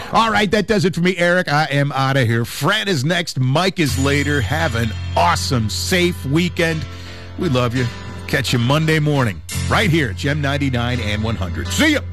All right, that does it for me, Eric. I am out of here. Fran is next. Mike is later. Have an awesome, safe weekend. We love you. Catch you Monday morning right here at Gem 99 and 100. See ya.